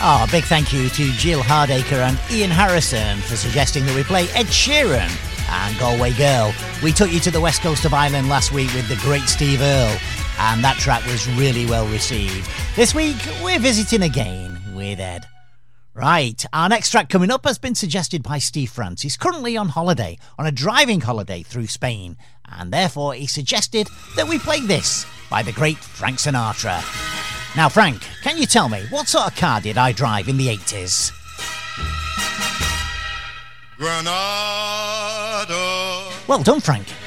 Oh, a big thank you to Jill Hardacre and Ian Harrison for suggesting that we play Ed Sheeran and Galway Girl. We took you to the west coast of Ireland last week with the great Steve Earle, and that track was really well received. This week, we're visiting again with Ed. Right, our next track coming up has been suggested by Steve France. He's currently on holiday, on a driving holiday through Spain, and therefore he suggested that we play this by the great Frank Sinatra. Now, Frank, can you tell me, what sort of car did I drive in the 80s? Granada. Well done, Frank.